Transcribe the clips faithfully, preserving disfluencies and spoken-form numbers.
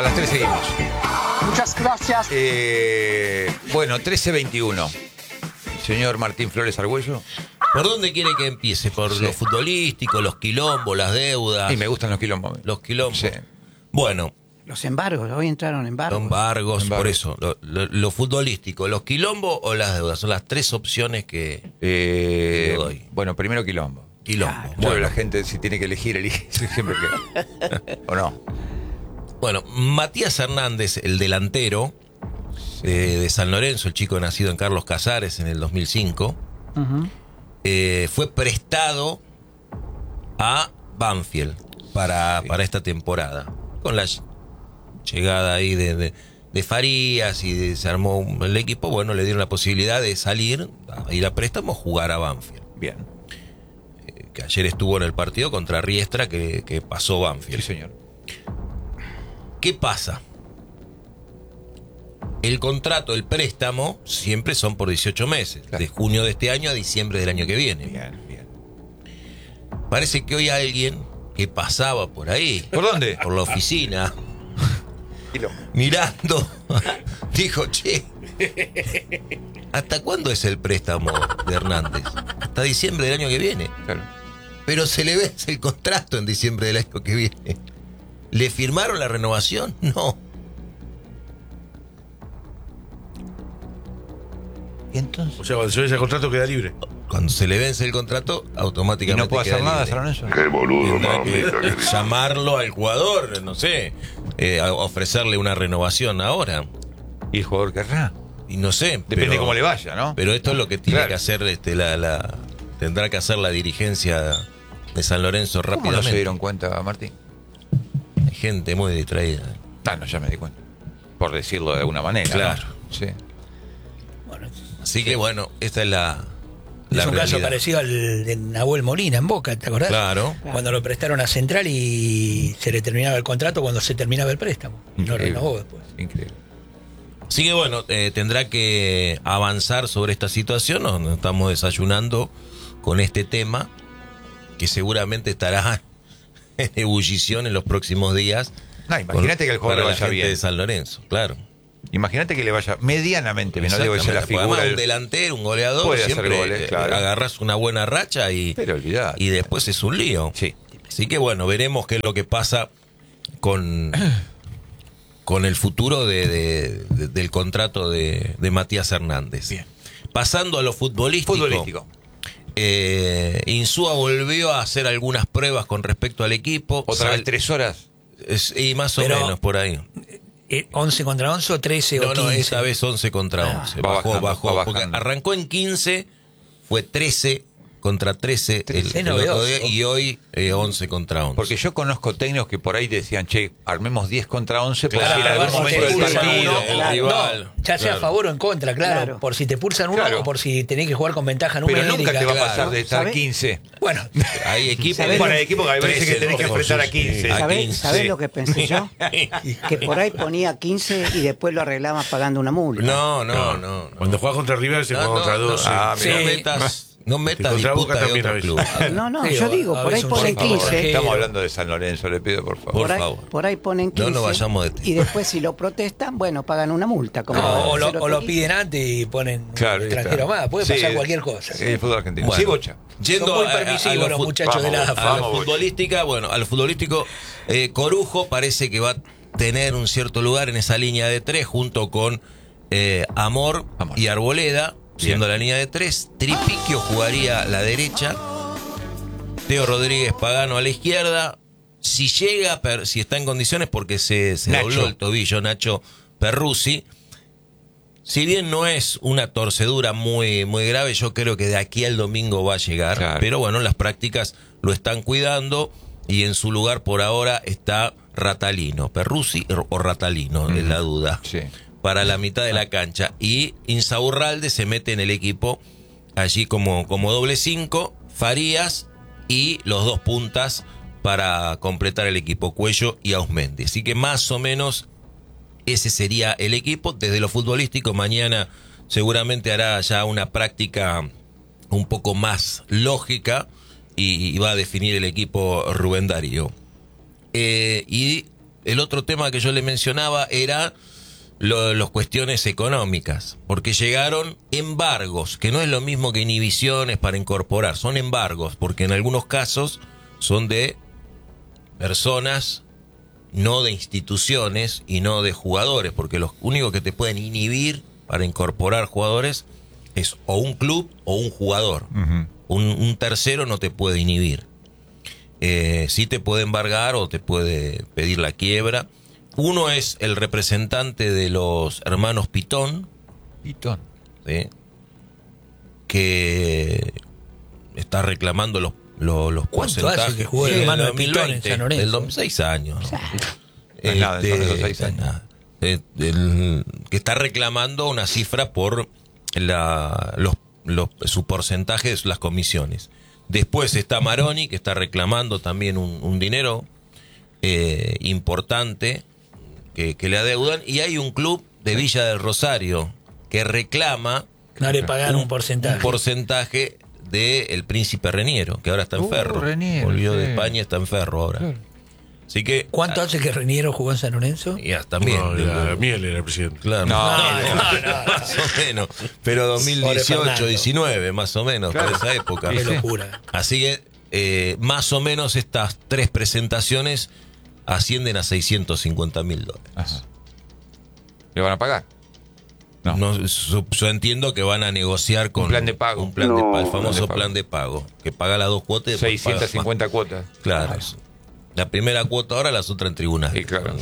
A las tres seguimos. Muchas gracias. Eh, bueno, trece veintiuno. Señor Martín Flores Argüello. ¿Por dónde quiere que empiece? ¿Por Sí. lo futbolístico, los quilombos, las deudas? Y me gustan los quilombos. Los quilombos. Sí. Bueno, Los embargos, hoy entraron embargos. embargos, Embargos. por eso. Lo, lo- lo futbolístico, los quilombos o las deudas. Son las tres opciones que... Eh, Lo doy. bueno, primero quilombo. Quilombo. Claro. Bueno, Bueno, la gente si tiene que elegir, elige siempre que... ¿O no? bueno, Matías Hernández, el delantero de, de San Lorenzo, el chico nacido en Carlos Casares en el dos mil cinco, Ujú. eh, fue prestado a Banfield para, Sí. para esta temporada. Con la ll- llegada ahí de, de, de Farías y de- se armó un- el equipo, bueno, le dieron la posibilidad de salir, a ir a préstamo, jugar a Banfield. Bien. Eh, que ayer estuvo en el partido contra Riestra que, que pasó Sí, Banfield. señor. ¿Qué pasa? El contrato, el préstamo, siempre son por dieciocho meses, Claro. de junio de este año a diciembre del año que viene. Bien, bien. Parece que hoy alguien que pasaba por ahí, ¿Por dónde? por la oficina, Quilombo. mirando, dijo, che, ¿hasta cuándo es el préstamo de Hernández? Hasta diciembre del año que viene. Claro. Pero se le vence el contrato en diciembre del año que viene. ¿Le firmaron la renovación? No. ¿Y entonces? O sea, cuando se vence el contrato queda libre. Cuando se le vence el contrato, ¿Y automáticamente no puedo queda hacer nada, libre. San Lorenzo? Qué boludo, Tendrá mamita. que que- llamarlo al jugador, no sé, eh, a ofrecerle una renovación ahora. ¿Y el jugador querrá? Y no sé. Depende pero- cómo le vaya, ¿no? Pero esto es lo que tiene Claro. que hacer este, la, la tendrá que hacer la dirigencia de San Lorenzo ¿Cómo rápidamente. no se dieron cuenta, Martín? Hay gente muy distraída. Ah, no, ya me di cuenta. Por decirlo de alguna manera. ¿no? Claro. Sí. Bueno, Así que bueno, esta es la, la es un caso realidad. parecido al de Nahuel Molina en Boca, ¿te acordás? Claro. Cuando lo prestaron a Central y se le terminaba el contrato cuando se terminaba el préstamo. Y no Increíble. renovó después. Increíble. Así que bueno, eh, tendrá que avanzar sobre esta situación. Nos, nos estamos desayunando con este tema que seguramente estará en ebullición en los próximos días. No, imagínate con- que el jugador para le la vaya gente bien. de San Lorenzo, claro. Imagínate que le vaya medianamente bien. No digo que sea la Exactamente, porque figura. además del- un delantero, un goleador, Puede hacer siempre goles, eh, claro. agarrás una buena racha y, Pero olvidate. y después es un lío. Sí. Así que bueno, veremos qué es lo que pasa con, con el futuro de, de- de- del contrato de, de Matías Hernández. Bien. Pasando a lo futbolístico. Futbolístico. eh, Insúa volvió a hacer algunas pruebas con respecto al equipo. Otra Sal- vez tres horas. es- y más o Pero- menos por ahí. Eh, ¿once contra once o trece No, o no, quince? esta vez once contra Ah, once. va bajó, bajando, bajó. va Porque bajando. arrancó en quince, fue trece contra trece el, trece, el otro novedoso. día, y hoy eh, once contra once. Porque yo conozco técnicos que por ahí decían, che, armemos diez contra once por Claro, si en algún a ver si momento te del pulsan partido. uno, el claro. rival. No, ya sea Claro. a favor o en contra, claro, Claro. por si te pulsan uno Claro. o por si tenés que jugar con ventaja Pero numérica. nunca te va a Claro. pasar de estar ¿Sabés? quince. Bueno, Hay equipos ¿Sabés Para lo- el equipo que hay veces que tenés que enfrentar a quince. A ¿Sabés, quince. ¿sabés Sí. lo que pensé yo? Que por ahí ponía quince y después lo arreglaba pagando una multa. No, no, no. no. Cuando juegas contra River se No, juega no, contra no, doce. Ah, no mira. metas, no metas contra Boca disputa de también a otro veces. club. No, no, Sí, yo a- digo, a por ahí veces un ponen por favor. quince. Estamos hablando de San Lorenzo, le pido por favor. Por Por ahí, favor. por ahí ponen No quince. nos vayamos de tema. Y después si lo protestan, bueno, pagan una multa. Como no, va a o, lo, hacer o otro lo equipo. piden antes y ponen Claro, un ahí extranjero está. más. Puede Sí, pasar cualquier cosa. El fútbol argentino. Bueno. Sí, Bocha. Yendo Son muy a- a- a permisivos lo los fut- muchachos vamos, de la A AFA. lo Vamos, futbolística, bueno, a lo futbolístico, eh, Corujo parece que va a tener un cierto lugar en esa línea de tres junto con eh, Amor, Amor. y Arboleda, siendo Bien. la línea de tres. Tripiquio jugaría a la derecha, Teo Rodríguez Pagano a la izquierda. Si llega, per- si está en condiciones, porque se, se Nacho. dobló el tobillo, Nacho Perruzzi. Si bien no es una torcedura muy, muy grave, yo creo que de aquí al domingo va a llegar. Claro. Pero bueno, las prácticas lo están cuidando y en su lugar por ahora está Ratalino. Perruzzi o Ratalino, es la duda. Sí. Para la mitad de la cancha. Y Insaurralde se mete en el equipo allí como, como doble cinco, Farías y los dos puntas para completar el equipo, Cuello y Ausmendi. Así que más o menos ese sería el equipo. Desde lo futbolístico, mañana seguramente hará ya una práctica un poco más lógica y, y va a definir el equipo Rubén Darío. Eh, y el otro tema que yo le mencionaba era lo, las cuestiones económicas, porque llegaron embargos, que no es lo mismo que inhibiciones para incorporar, son embargos, porque en algunos casos son de personas, no de instituciones y no de jugadores, porque los únicos que te pueden inhibir para incorporar jugadores es o un club o un jugador. Uh-huh. un, un tercero no te puede inhibir. Eh, sí te puede embargar o te puede pedir la quiebra. Uno es el representante de los hermanos Pitón. Pitón. ¿Sí? Que está reclamando los Los, los porcentajes que jugó el del hermano dos mil Pitón veinte, en San Lorenzo. del dos mil seis años. ¿no? No es nada, Este, son esos seis años. nada. Eh, el- que está reclamando una cifra por la, los, los, su porcentaje de las comisiones. Después está Maroni, que está reclamando también un, un dinero eh, importante que, que le adeudan. Y hay un club de Villa del Rosario que reclama No le pagaron un porcentaje. un porcentaje del Príncipe Reniero, que ahora está en Uh, Ferro. Reniero, Volvió sí. de España, está en Ferro ahora. Claro. Así que... ¿Cuánto hace que Reniero jugó en San Lorenzo? Ya, también. No, era Miel era el presidente. Claro. No, no, no. Más o menos. Pero dos mil Pobre dieciocho, Fernando. diecinueve, más o menos, Claro. por esa época. Qué sí. locura. Así que, eh, más o menos, estas tres presentaciones ascienden a seiscientos cincuenta mil dólares. Ajá. ¿Le van a pagar? No. No, yo, yo entiendo que van a negociar con Un plan de pago. un plan de No. pago, el famoso Plan de pago. plan de pago, que paga las dos cuotas y después seiscientas cincuenta paga cuotas. más. Claro. La primera cuota ahora, las otras en tribunal. Sí, claro.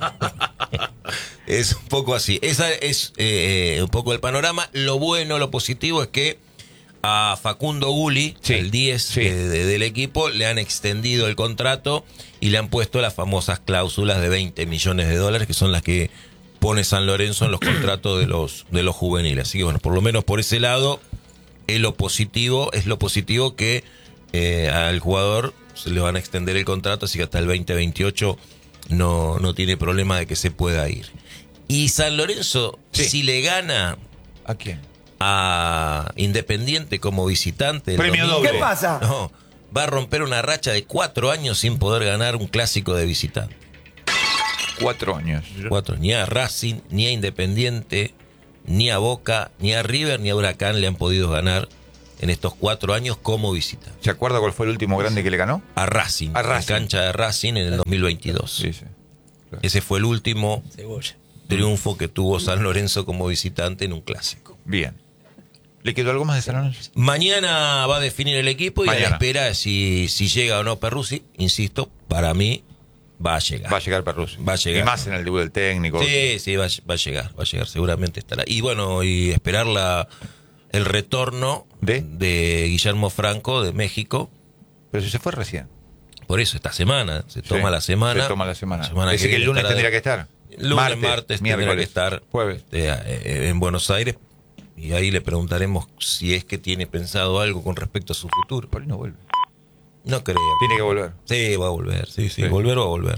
Es un poco así. Esa es eh, un poco el panorama. Lo bueno, lo positivo es que a Facundo Gulli, Sí, el diez sí. eh, de- del equipo, le han extendido el contrato y le han puesto las famosas cláusulas de veinte millones de dólares, que son las que pone San Lorenzo en los contratos de los de los juveniles. Así que bueno, por lo menos por ese lado es lo positivo, es lo positivo que eh, al jugador se le van a extender el contrato, así que hasta el veinte veintiocho no, no tiene problema de que se pueda ir. Y San Lorenzo, Sí. si le gana ¿A quién? a Independiente como visitante, el Premio domingo, doble. ¿Qué pasa? No, va a romper una racha de cuatro años sin poder ganar un clásico de visitante. Cuatro años. Cuatro, ni a Racing, ni a Independiente, ni a Boca, ni a River, ni a Huracán le han podido ganar en estos cuatro años como visitante. ¿Se acuerda cuál fue el último grande que le ganó? A Racing, A en Racing. cancha de Racing en el dos mil veintidós. Sí, sí. Ese fue el último Cebolla. triunfo que tuvo San Lorenzo como visitante en un clásico. Bien. ¿Le quedó algo más de San Lorenzo? Mañana va a definir el equipo y a la Mañana. espera de si, si llega o no Perruzzi. Insisto, para mí va a llegar. Va a llegar Perruzzi. Va a llegar. Y más en el debut del técnico. Sí, sí, va, a- va a llegar, va a llegar, seguramente estará. Y bueno, y esperar la, el retorno ¿De? de Guillermo Franco de México. Pero si se fue recién. Por eso, esta semana, se toma Sí, la semana. Se toma la semana. semana Dice que el viene lunes estará tendría de- que estar. Lunes, martes, martes tendrá miércoles, que estar jueves. eh, eh, en Buenos Aires. Y ahí le preguntaremos si es que tiene pensado algo con respecto a su futuro. Por ahí no vuelve. No creo. Tiene que volver. Sí, va a volver. Sí, sí, Sí. volver va a volver.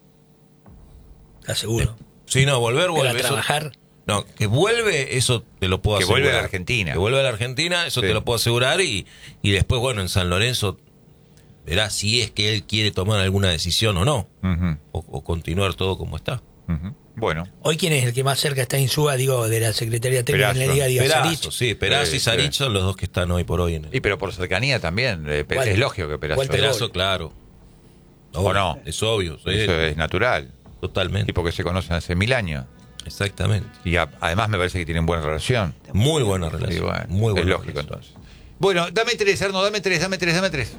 ¿Estás seguro? Sí, no, volver, ¿Para vuelve. Eso- trabajar? no, que vuelve, eso te lo puedo Que asegurar. vuelve a la Argentina. Que vuelve a la Argentina, eso Sí. te lo puedo asegurar. Y, y después, bueno, en San Lorenzo verá si es que él quiere tomar alguna decisión o no. Ujú, O, o continuar todo como está. ujú. Bueno, Hoy, ¿quién es el que más cerca está Insúa, digo, de la Secretaría Técnica en la Perazo. Liga? Diga, Perazo, Sarich? sí, Perazo Sí, y Sarich sí. son los dos que están hoy por hoy en el. y pero por cercanía también. eh, Pe- ¿Cuál? es lógico que Perazo. ¿Cuál Perazo? Perazo, claro. ¿O no? Es obvio, sí, Eso es natural. totalmente. Y porque se conocen hace mil años. Exactamente. Y a- además me parece que tienen buena relación. Muy buena Y relación. bueno, muy buena es lógico relación. entonces. Bueno, dame tres, Arno, dame tres, dame tres, dame tres.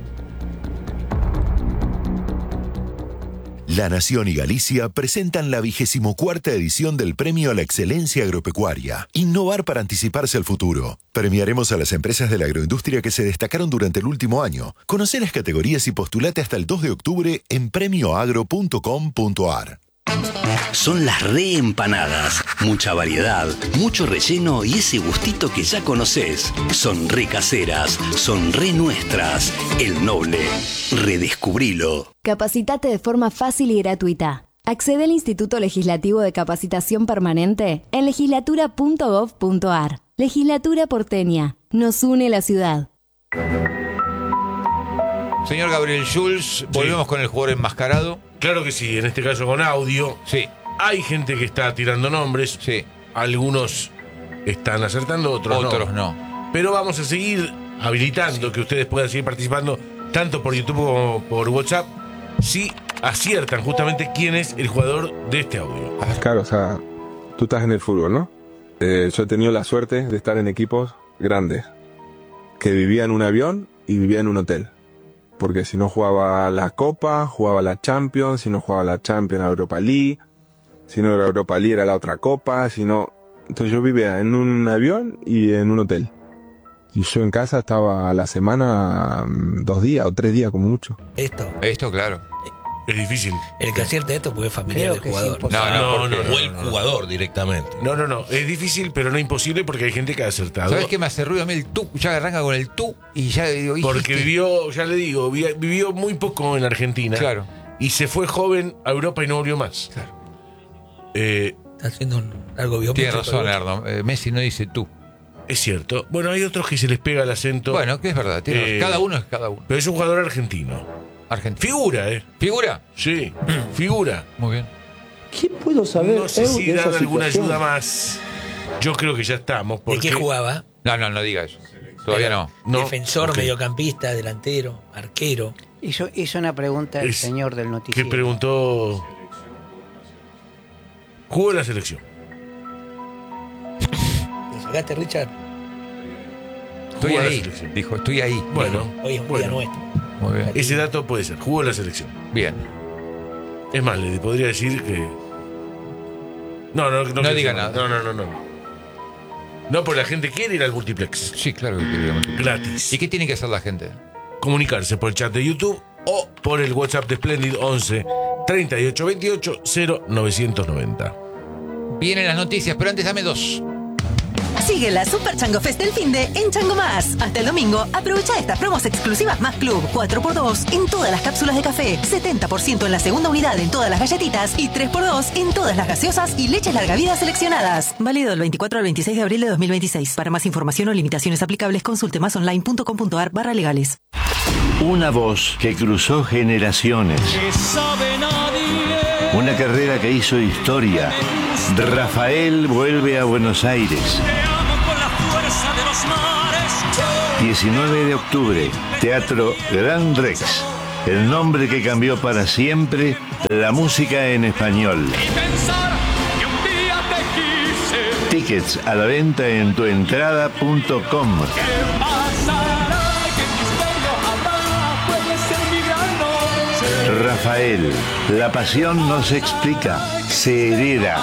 La Nación y Galicia presentan la vigésimo cuarta edición del Premio a la Excelencia Agropecuaria. Innovar para anticiparse al futuro. Premiaremos a las empresas de la agroindustria que se destacaron durante el último año. Conoce las categorías y postulate hasta el dos de octubre en premioagro punto com punto ar. Son las reempanadas. Mucha variedad, mucho relleno y ese gustito que ya conoces. Son re caseras, son re nuestras. El Noble. Redescubrilo. Capacitate de forma fácil y gratuita. Accede al Instituto Legislativo de Capacitación Permanente en legislatura punto gov punto ar. Legislatura porteña. Nos une la ciudad. Señor Gabriel Schulz, volvemos con el jugador enmascarado. Claro que sí, en este caso con audio. Sí. Hay gente que está tirando nombres. Sí. Algunos están acertando, otros, Otros no. no. Pero vamos a seguir habilitando que ustedes puedan seguir participando tanto por YouTube como por WhatsApp si aciertan justamente quién es el jugador de este audio. Claro, o sea, tú estás en el fútbol, ¿no? Eh, yo he tenido la suerte de estar en equipos grandes, que vivía en un avión y vivía en un hotel. Porque si no jugaba la Copa, jugaba la Champions, si no jugaba la Champions, la Europa League, si no la Europa League era la otra Copa, si no... Entonces yo vivía en un avión y en un hotel. Y yo en casa estaba a la semana dos días o tres días como mucho. Esto. Esto, claro. Es difícil. El que acierta esto porque es familiar Creo del que jugador. sí, No, no, no, O el jugador directamente. No, no, no. Es difícil, pero no imposible porque hay gente que ha acertado. ¿Sabes qué me hace ruido a mí el tú? Ya arranca con el tú y ya digo... Porque vivió, ya le digo, vi- vivió muy poco en Argentina. Claro. Y se fue joven a Europa y no volvió más. Claro. Eh, Está haciendo un, algo biométrico. Tiene razón, Erdo. Eh, Messi no dice tú. es cierto. Bueno, hay otros que se les pega el acento. Bueno, que es verdad. Tiene razón. Eh, Cada uno es cada uno. Pero es un jugador argentino. Argentino. Figura, ¿eh? ¿Figura? Sí, figura. Muy bien. ¿Qué puedo saber No sé eu si de esa dan alguna situación? ayuda más. Yo creo que ya estamos. ¿De Porque... qué jugaba? No, no, no diga eso. Todavía no. No, Defensor, ok. mediocampista, delantero, arquero. Hizo, hizo una pregunta el Es- señor del Que noticiero. preguntó. Jugó en la selección. ¿Te sacaste, Richard? Estoy Jugó en la ahí. selección. Dijo, estoy ahí. Bueno, Hoy es un bueno. día nuestro. Muy bien. Ese dato puede ser. Jugó en la selección. Bien. Es más, le podría decir que. No, no, no. No quiero diga decir nada. No, no, no, no. No, porque la gente quiere ir al multiplex. Sí, claro que queríamos. Gratis. ¿Y qué tiene que hacer la gente? Comunicarse por el chat de YouTube o por el WhatsApp de Splendid once treinta y ocho veintiocho cero novecientos noventa. Vienen las noticias, pero antes dame dos. Sigue la Super Chango Fest del Finde en Chango Más. Hasta el domingo, aprovecha estas promos exclusivas Más Club. cuatro por dos en todas las cápsulas de café, setenta por ciento en la segunda unidad en todas las galletitas y tres por dos en todas las gaseosas y leches larga vida seleccionadas. Válido del veinticuatro al veintiséis de abril de dos mil veintiséis. Para más información o limitaciones aplicables, consulte másonline.com.ar barra legales. Una voz que cruzó generaciones. Una carrera que hizo historia. Rafael vuelve a Buenos Aires. diecinueve de octubre, Teatro Gran Rex. El nombre que cambió para siempre la música en español. Tickets a la venta en tuentrada punto com. Rafael, la pasión no se explica, se hereda.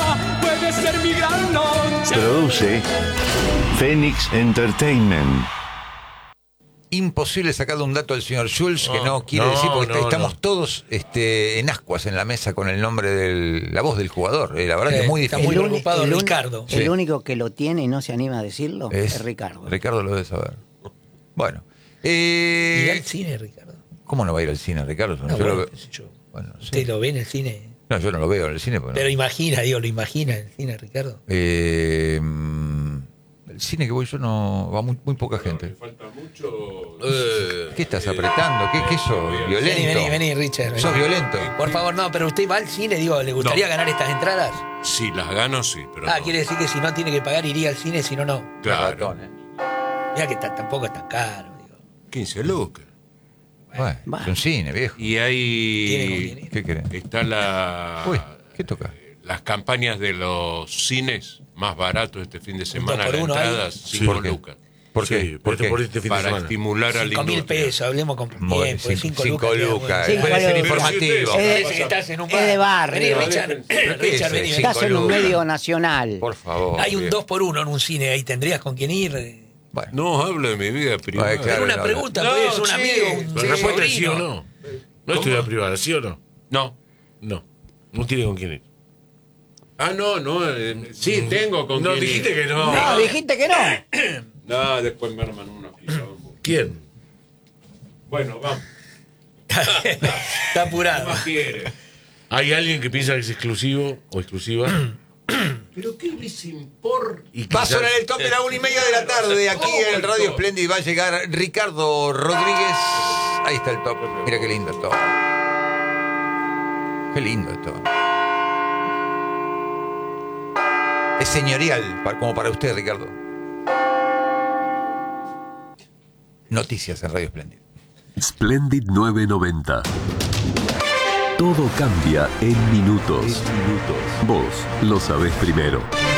Produce Phoenix Entertainment. Imposible sacarle un dato al señor Schulz que No, no quiere no, decir, porque no, estamos no. todos este, en ascuas en la mesa con el nombre de la voz del jugador. Eh, la verdad que es muy Está difícil. muy uni- preocupado el uni- Ricardo. El Sí. único que lo tiene y no se anima a decirlo es, Es Ricardo. Ricardo lo debe saber. Bueno. ¿Irá al Eh, cine, Ricardo? ¿Cómo no va a ir al cine, Ricardo? No, yo bueno, lo veo- qué sé yo. bueno, no sé. ¿Usted lo ve en el cine? No, yo no lo veo en el cine. Porque no. Pero imagina, digo, lo imagina en el cine, Ricardo. Eh, mm, el cine que voy yo no va muy, muy poca gente. Falta mucho. Eh, ¿Qué estás apretando? ¿Qué, qué sos? ¿Violento? Vení, vení, vení, Richard. vení. ¿Sos violento? Por favor, no, pero usted va al cine, digo, ¿le gustaría No. ganar estas entradas? Si las gano, sí, pero Ah, no. quiere decir que si no tiene que pagar iría al cine, si no, no. Claro. Ratón, ¿eh? Mira que ta- tampoco es tan caro, digo. quince lucas. Bueno, Va. es un cine, viejo. Y hay... ¿Qué querés? Está la... Uy, ¿qué toca? Las campañas de los cines más baratos este fin de semana, por las uno hay. entradas, Sí. cinco ¿Por qué? lucas. ¿Por qué? Sí, ¿Por esto qué? por este fin de Para semana. estimular a la Cinco mil industria. pesos, hablemos con Bueno, tiempo. cinco- Cinco, cinco lucas. lucas. Cinco Puede ser lucas. informativo. Eh, Parece que estás en un bar. es de barrio. Vení, Richard. ¿Pero qué Richard, es vení, ese? vení. Estás en un lucas. medio nacional. Por favor. Hay un viejo. dos por uno en un cine ahí. ¿Tendrías con quién ir? Bueno. No hablo de mi vida privada. Ay, claro. Era una no, pregunta, no. pues, No, un sí. amigo, un La respuesta es sí o sobrino. no. No es estudiar privada, ¿sí o no? No. No. No tiene con quién ir. Ah, no, no. eh, sí, tengo con No, quién dijiste ir. que no. No, dijiste que no. No, después me arman una pizza. ¿Quién? Bueno, vamos. Está apurado. ¿Qué más quiere? ¿Hay alguien que piensa que es exclusivo o exclusiva? ¿Pero qué les importa? Y Va a quizás- sonar el top de la una y media de la tarde. Aquí en el Radio Splendid va a llegar Ricardo Rodríguez. Ahí está el top. Mira qué lindo el top. Qué lindo esto. Es señorial, pa- como para usted, Ricardo. Noticias en Radio Splendid. Splendid novecientos noventa. Todo cambia en minutos. Vos lo sabés primero.